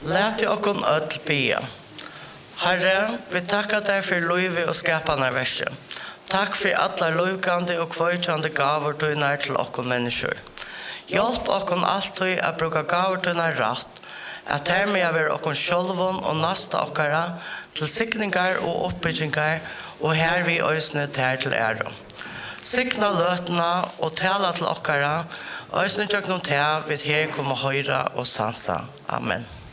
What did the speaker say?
Lät i okon öll bia. Herre, vi tackar dig för livet och skapanarverset. Tack för alla lukande och kvöjtande gavar du när till okon människor. Hjälp okon alltid att bruka gavar du när rätt, att härmed över okon självon och nästa okkara till sikningar och uppbyggingar och här vi ösne tär till ära. Sikna lötna och tala till okkara, ösne tjöknum tär vid här komma höra och sansa. Amen.